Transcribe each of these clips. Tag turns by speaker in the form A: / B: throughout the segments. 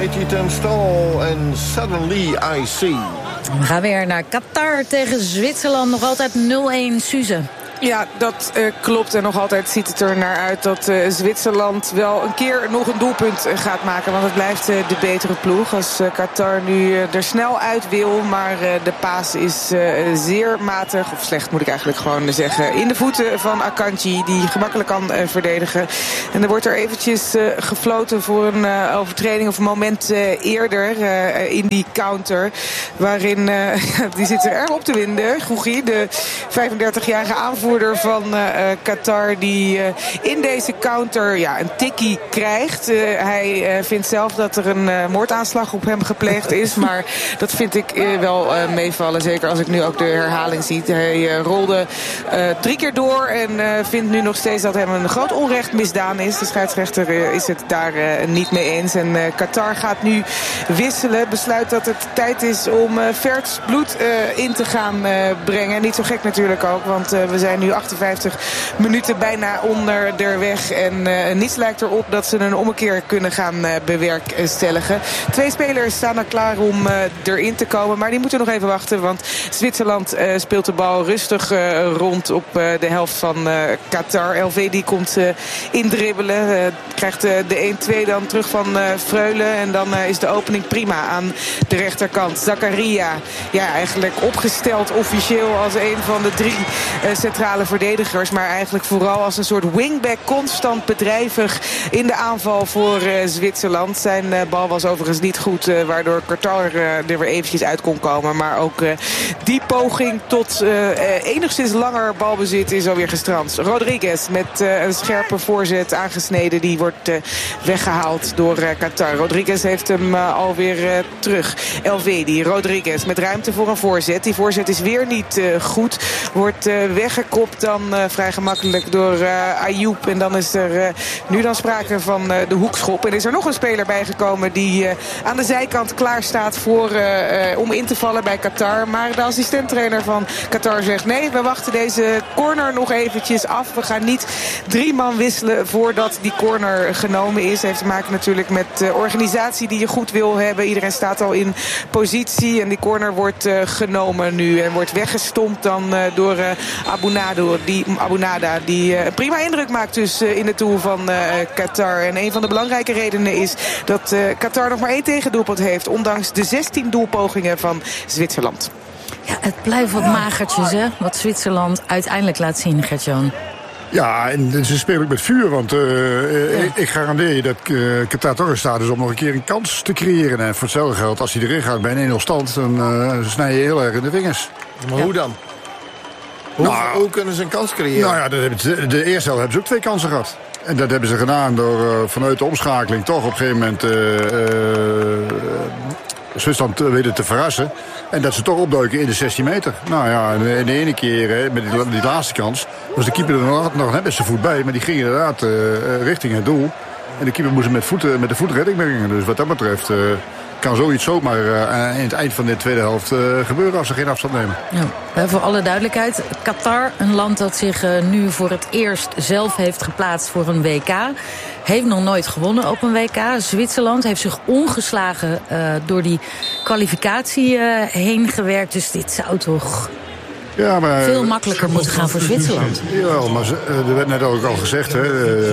A: Katie ten Stal en Suddenly I See.
B: We gaan weer naar Qatar tegen Zwitserland. Nog altijd 0-1, Suze.
C: Ja, dat klopt. En nog altijd ziet het er naar uit dat Zwitserland wel een keer nog een doelpunt gaat maken. Want het blijft de betere ploeg. Als Qatar nu er snel uit wil. Maar de paas is zeer matig. Of slecht moet ik eigenlijk gewoon zeggen. In de voeten van Akanji. Die gemakkelijk kan verdedigen. En er wordt er eventjes gefloten voor een overtreding. Of een moment eerder in die counter. Waarin, die zit er erg op te winden. Gougi, de 35-jarige aanvoerder van Qatar, die in deze counter een tikkie krijgt. Hij vindt zelf dat er een moordaanslag op hem gepleegd is. Maar dat vind ik wel meevallen. Zeker als ik nu ook de herhaling zie. Hij rolde 3 keer door en vindt nu nog steeds dat hem een groot onrecht misdaan is. De scheidsrechter is het daar niet mee eens. En Qatar gaat nu wisselen. Besluit dat het tijd is om vers bloed in te gaan brengen. Niet zo gek natuurlijk ook, want we zijn nu 58 minuten bijna onderweg. En niets lijkt erop dat ze een ommekeer kunnen gaan bewerkstelligen. 2 spelers staan er klaar om erin te komen. Maar die moeten nog even wachten. Want Zwitserland speelt de bal rustig rond op de helft van Qatar. LV die komt indribbelen. Krijgt de 1-2 dan terug van Freulen. En dan is de opening prima aan de rechterkant. Zakaria, eigenlijk opgesteld officieel als een van de 3 centrale verdedigers, maar eigenlijk vooral als een soort wingback, constant bedrijvig in de aanval voor Zwitserland. Zijn bal was overigens niet goed, waardoor Qatar er weer eventjes uit kon komen. Maar ook die poging tot enigszins langer balbezit is alweer gestrand. Rodriguez met een scherpe voorzet aangesneden, die wordt weggehaald door Qatar. Rodriguez heeft hem alweer terug. Elvedi, Rodriguez met ruimte voor een voorzet. Die voorzet is weer niet goed. Wordt weggekopt dan vrij gemakkelijk door Ayoub. En dan is er nu dan sprake van de hoekschop. En is er nog een speler bijgekomen die aan de zijkant klaar staat voor om in te vallen bij Qatar. Maar de assistenttrainer van Qatar zegt nee, we wachten deze corner nog eventjes af. We gaan niet 3 man wisselen voordat die corner genomen is. Heeft te maken natuurlijk met de organisatie die je goed wil hebben. Iedereen staat al in positie en die corner wordt genomen nu. En wordt weggestompt dan door Abou Nada, die prima indruk maakt dus in het doel van Qatar. En een van de belangrijke redenen is dat Qatar nog maar 1 tegendoelpunt heeft, ondanks de 16 doelpogingen van Zwitserland.
B: Ja, het blijft wat magertjes, hè, wat Zwitserland uiteindelijk laat zien, Gert-Jan.
D: Ja, en ze spelen ook met vuur, want ik garandeer je dat Qatar toch in staat is om nog een keer een kans te creëren. En voor hetzelfde geld, als hij erin gaat bij een 1-0 stand, dan snij je heel erg in de vingers.
A: Maar hoe dan? Hoe kunnen ze een kans creëren?
D: Nou ja, de eerste helft hebben ze ook 2 kansen gehad. En dat hebben ze gedaan door vanuit de omschakeling toch op een gegeven moment Zwitserland weten te verrassen. En dat ze toch opduiken in de 16 meter. Nou ja, en de ene keer met die laatste kans was de keeper er nog net met zijn voet bij. Maar die ging inderdaad richting het doel. En de keeper moest met de voet redding brengen. Dus wat dat betreft kan zoiets zomaar in het eind van de tweede helft gebeuren als ze geen afstand nemen.
B: Ja, voor alle duidelijkheid, Qatar, een land dat zich nu voor het eerst zelf heeft geplaatst voor een WK, heeft nog nooit gewonnen op een WK. Zwitserland heeft zich ongeslagen door die kwalificatie heen gewerkt. Dus dit zou toch veel makkelijker moeten gaan voor Zwitserland.
D: Ja, maar er werd net ook al gezegd, hè,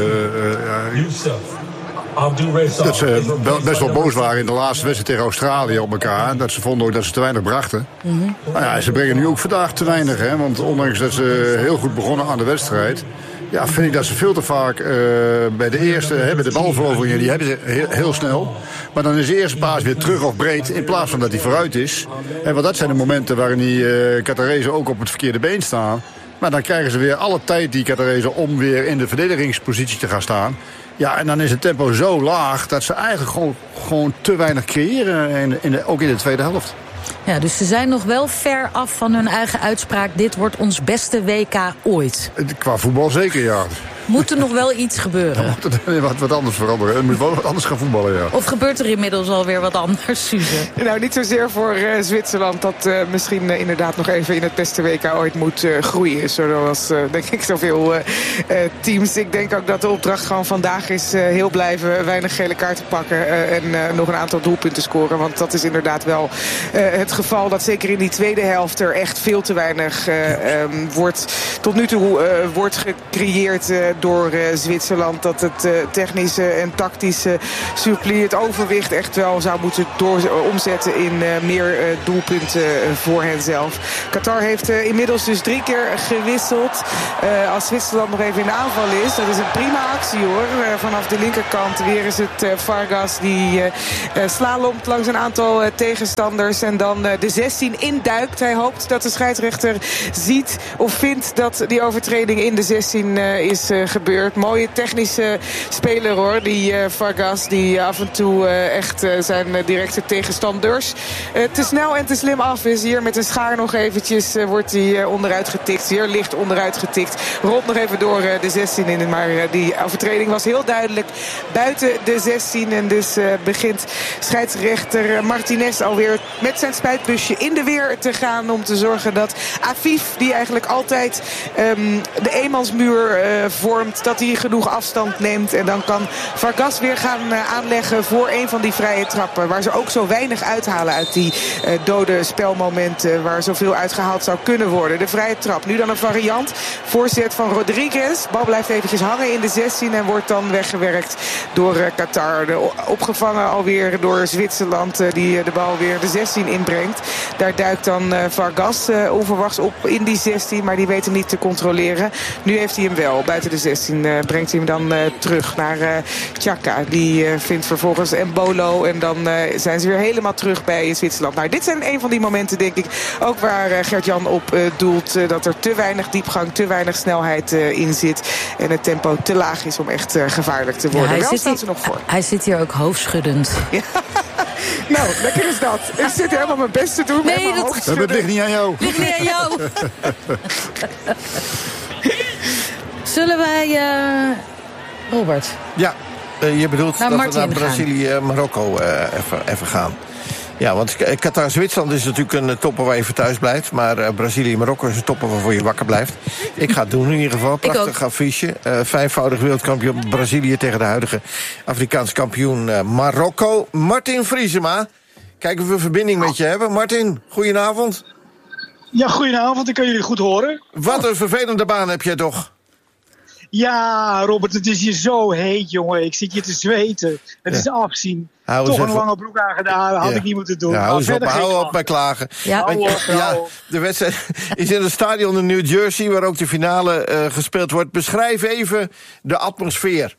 D: dat ze best wel boos waren in de laatste wedstrijd tegen Australië op elkaar. Dat ze vonden ook dat ze te weinig brachten. Nou ja, ze brengen nu ook vandaag te weinig. Hè, want ondanks dat ze heel goed begonnen aan de wedstrijd, ja, vind ik dat ze veel te vaak bij de eerste hebben de balveroveringen, die hebben ze heel snel. Maar dan is de eerste paas weer terug of breed in plaats van dat hij vooruit is. En want dat zijn de momenten waarin die Qatarezen ook op het verkeerde been staan. Maar dan krijgen ze weer alle tijd, die Qatarezen, om weer in de verdedigingspositie te gaan staan. Ja, en dan is het tempo zo laag dat ze eigenlijk gewoon te weinig creëren, ook in de tweede helft.
B: Ja, dus ze zijn nog wel ver af van hun eigen uitspraak: dit wordt ons beste WK ooit.
D: Qua voetbal zeker, ja.
B: Moet er nog wel iets gebeuren?
D: Wat anders veranderen. Er moet wel wat anders gaan voetballen, ja.
B: Of gebeurt er inmiddels alweer wat anders, Suze?
C: Nou, niet zozeer voor Zwitserland dat misschien inderdaad nog even in het beste WK ooit moet groeien. Zoals denk ik zoveel teams. Ik denk ook dat de opdracht gewoon vandaag is heel blijven, weinig gele kaarten pakken en nog een aantal doelpunten scoren. Want dat is inderdaad wel het geval dat zeker in die tweede helft er echt veel te weinig tot nu toe wordt gecreëerd door Zwitserland. Dat het technische en tactische supplie, het overwicht echt wel zou moeten omzetten in meer doelpunten voor henzelf. Qatar heeft inmiddels dus 3 keer gewisseld. Als Zwitserland nog even in de aanval is, dat is een prima actie hoor. Vanaf de linkerkant weer is het Vargas die slalomt langs een aantal tegenstanders en dan de 16 induikt. Hij hoopt dat de scheidsrechter ziet of vindt dat die overtreding in de 16 is gebeurd. Mooie technische speler hoor, die Vargas, die af en toe echt zijn directe tegenstanders te snel en te slim af is. Hier met een schaar nog eventjes wordt hij onderuit getikt. Zeer licht onderuit getikt. Rolt nog even door de 16 in. Maar die overtreding was heel duidelijk buiten de 16. En dus begint scheidsrechter Martinez alweer met zijn spuitbusje in de weer te gaan om te zorgen dat Afif, die eigenlijk altijd de eenmansmuur vormt, dat hij genoeg afstand neemt. En dan kan Vargas weer gaan aanleggen voor een van die vrije trappen. Waar ze ook zo weinig uithalen uit die dode spelmomenten. Waar zoveel uitgehaald zou kunnen worden. De vrije trap. Nu dan een variant. Voorzet van Rodriguez. Bal blijft eventjes hangen in de 16 en wordt dan weggewerkt door Qatar. Opgevangen alweer door Zwitserland. Die de bal weer de 16 inbrengt. Daar duikt dan Vargas onverwachts op in die 16. Maar die weet hem niet te controleren. Nu heeft hij hem wel. Buiten de 16 brengt hij hem dan terug naar Xhaka. Die vindt vervolgens Embolo. En dan zijn ze weer helemaal terug bij Zwitserland. Nou, dit zijn een van die momenten, denk ik, ook waar Gert-Jan op doelt. Dat er te weinig diepgang, te weinig snelheid in zit. En het tempo te laag is om echt gevaarlijk te worden. Wel staan ze nog voor.
B: Hij zit hier ook hoofdschuddend.
C: Ja. Nou, lekker is dat. Ik zit helemaal mijn best te doen.
B: Nee,
D: dat ligt niet aan jou.
B: Ligt niet aan jou. Zullen wij... Robert?
E: Ja, je bedoelt dat we naar
B: Martin
E: Brazilië-Marokko even gaan. Ja, want Qatar-Zwitserland is natuurlijk een topper waar je voor thuis blijft. Maar Brazilië-Marokko is een topper waarvoor je wakker blijft. Ik ga het doen in ieder geval. Prachtig affiche. Vijfvoudig wereldkampioen Brazilië tegen de huidige Afrikaans kampioen Marokko. Martin Vriesema. Kijken of we een verbinding met je hebben. Martin, goedenavond.
F: Ja, goedenavond. Ik kan jullie goed horen.
E: Wat een vervelende baan heb jij toch?
F: Ja, Robert, het is hier zo heet, jongen. Ik zit hier te zweten. Het is afzien. Toch een lange broek aangedaan, had ik niet moeten doen.
E: Ja, hou op met klagen.
B: Ja.
E: De wedstrijd is in het stadion in New Jersey, waar ook de finale gespeeld wordt. Beschrijf even de atmosfeer.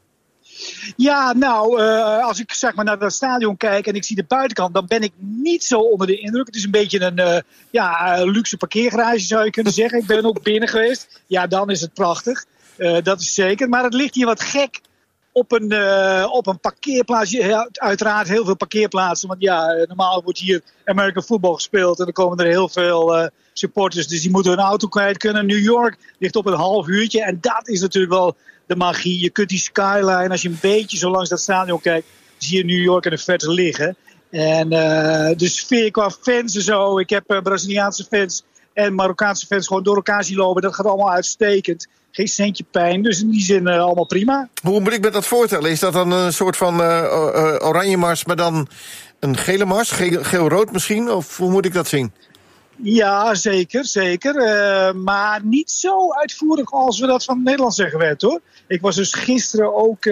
F: Ja, nou, als ik zeg maar naar dat stadion kijk en ik zie de buitenkant, dan ben ik niet zo onder de indruk. Het is een beetje een luxe parkeergarage, zou je kunnen zeggen. Ik ben ook binnen geweest. Ja, dan is het prachtig. Dat is zeker. Maar het ligt hier wat gek op een parkeerplaats. Ja, uiteraard heel veel parkeerplaatsen. Want ja, normaal wordt hier American football gespeeld. En dan komen er heel veel supporters. Dus die moeten hun auto kwijt kunnen. New York ligt op een half uurtje. En dat is natuurlijk wel de magie. Je kunt die skyline, als je een beetje zo langs dat stadion kijkt, zie je New York in de verte liggen. En de sfeer qua fans en zo. Ik heb Braziliaanse fans en Marokkaanse fans gewoon door elkaar zien lopen. Dat gaat allemaal uitstekend. Geen centje pijn, dus in die zin allemaal prima.
E: Hoe moet ik me dat voorstellen? Is dat dan een soort van oranje mars, maar dan een gele mars? Geel-rood misschien? Of hoe moet ik dat zien?
F: Ja, zeker. Maar niet zo uitvoerig als we dat van Nederland zeggen gewend, hoor. Ik was dus gisteren ook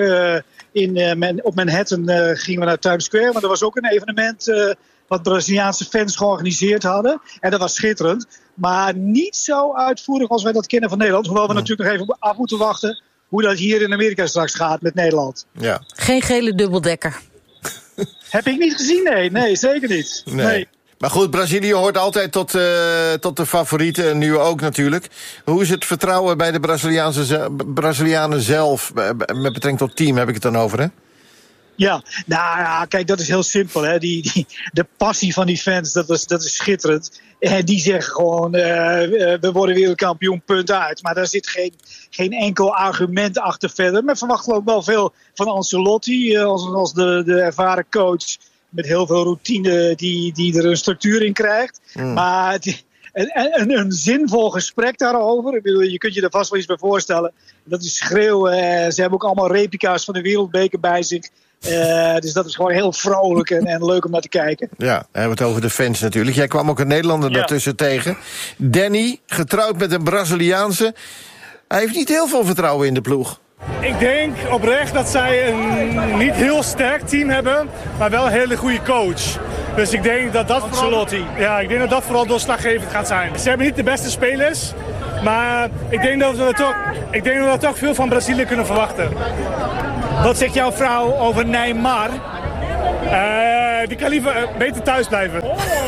F: op Manhattan gingen we naar Times Square. Maar er was ook een evenement wat Braziliaanse fans georganiseerd hadden. En dat was schitterend. Maar niet zo uitvoerig als wij dat kennen van Nederland. Hoewel we natuurlijk nog even af moeten wachten hoe dat hier in Amerika straks gaat met Nederland.
E: Ja.
B: Geen gele dubbeldekker.
F: Heb ik niet gezien, nee, zeker niet. Nee.
E: Maar goed, Brazilië hoort altijd tot de favorieten, en nu ook natuurlijk. Hoe is het vertrouwen bij de Brazilianen zelf, met betrekking tot team heb ik het dan over, hè?
F: Ja, nou ja, kijk, dat is heel simpel. Hè. De passie van die fans, dat is schitterend. Die zeggen gewoon, we worden wereldkampioen, punt uit. Maar daar zit geen enkel argument achter verder. Men verwacht ook wel veel van Ancelotti, als de ervaren coach met heel veel routine die er een structuur in krijgt. Maar een zinvol gesprek daarover. Ik bedoel, je kunt je er vast wel iets bij voorstellen. Dat is schreeuwen. Ze hebben ook allemaal replica's van de wereldbeker bij zich. Dus dat is gewoon heel vrolijk en leuk om naar te kijken.
E: Ja, we hebben het over de fans natuurlijk. Jij kwam ook een Nederlander daartussen tegen. Danny, getrouwd met een Braziliaanse. Hij heeft niet heel veel vertrouwen in de ploeg.
G: Ik denk oprecht dat zij een niet heel sterk team hebben, maar wel een hele goede coach. Dus ik denk dat dat vooral doorslaggevend gaat zijn. Ze hebben niet de beste spelers, maar ik denk dat we toch veel van Brazilië kunnen verwachten. Wat zegt jouw vrouw over Neymar? Die kan liever beter thuis blijven.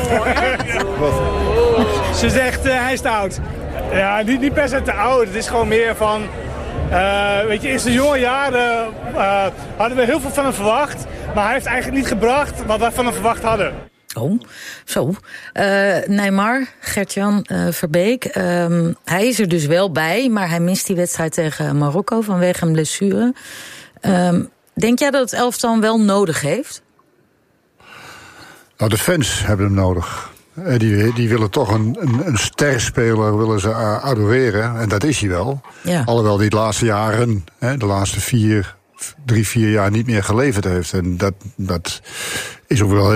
G: Ze zegt hij is te oud. Ja, niet per se te oud. Het is gewoon meer van... weet je, in zijn jonge jaren hadden we heel veel van hem verwacht. Maar hij heeft eigenlijk niet gebracht wat wij van hem verwacht hadden.
B: Oh, zo. Neymar, Gert-Jan Verbeek. Hij is er dus wel bij, maar hij mist die wedstrijd tegen Marokko vanwege een blessure. Denk jij dat het elftal wel nodig heeft?
D: Nou, de fans hebben hem nodig. Die willen toch een sterspeler willen ze adoreren. En dat is hij wel. Ja. Alhoewel die de laatste jaren, de laatste 3-4 jaar niet meer geleverd heeft. En dat is ook wel heel